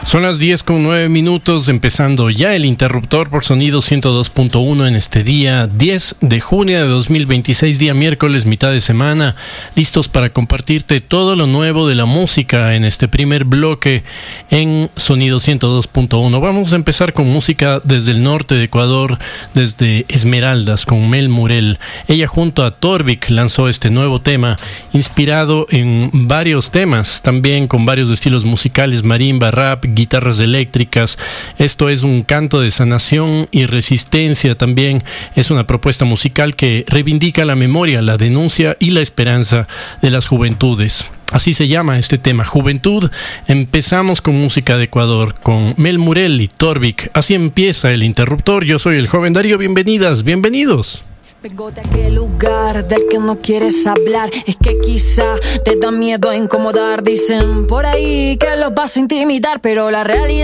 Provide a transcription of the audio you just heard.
Son las 10:09, empezando ya el interruptor por Sonido 102.1 en este día 10 de junio de 2026, día miércoles, mitad de semana, listos para compartirte todo lo nuevo de la música en este primer bloque en Sonido 102.1. Vamos a empezar con música desde el norte de Ecuador, desde Esmeraldas, con Mel Murel. Ella junto a Torvik lanzó este nuevo tema, inspirado en varios temas, también con varios estilos musicales, marimba, rap, guitarras eléctricas. Esto es un canto de sanación y resistencia. También es una propuesta musical que reivindica la memoria, la denuncia y la esperanza de las juventudes. Así se llama este tema, Juventud. Empezamos con música de Ecuador, con Mel Murel y Torvik. Así empieza el interruptor. Yo soy el joven Darío. Bienvenidas, bienvenidos. Vengo de aquel lugar del que no quieres hablar. Es que quizá te da miedo a incomodar. Dicen por ahí que los vas a intimidar, pero la realidad